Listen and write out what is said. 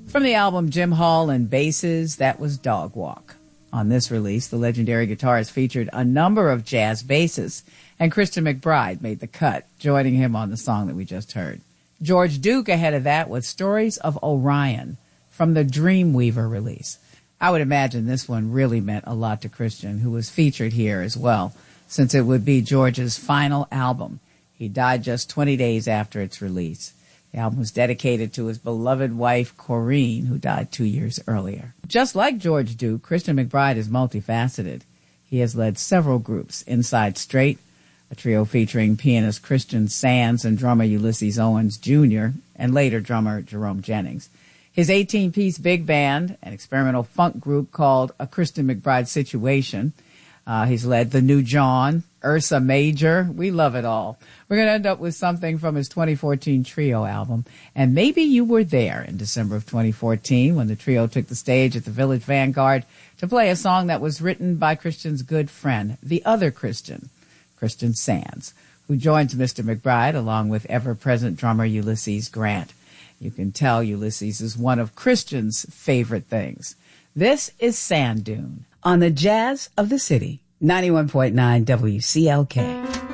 From the album Jim Hall and Basses, that was Dog Walk. On this release, the legendary guitarist featured a number of jazz basses, and Christian McBride made the cut, joining him on the song that we just heard. George Duke ahead of that with Stories of Orion from the Dreamweaver release. I would imagine this one really meant a lot to Christian, who was featured here as well, since it would be George's final album. He died just 20 days after its release. The album was dedicated to his beloved wife, Corinne, who died 2 years earlier. Just like George Duke, Christian McBride is multifaceted. He has led several groups: Inside Straight, a trio featuring pianist Christian Sands and drummer Ulysses Owens Jr., and later drummer Jerome Jennings. His 18-piece big band, an experimental funk group called A Christian McBride Situation. He's led The New John, Ursa Major. We love it all. We're going to end up with something from his 2014 trio album. And maybe you were there in December of 2014 when the trio took the stage at the Village Vanguard to play a song that was written by Christian's good friend, the other Christian, Christian Sands, who joins Mr. McBride along with ever-present drummer Ulysses Grant. You can tell Ulysses is one of Christian's favorite things. This is Sand Dune on the Jazz of the City, 91.9 WCLK.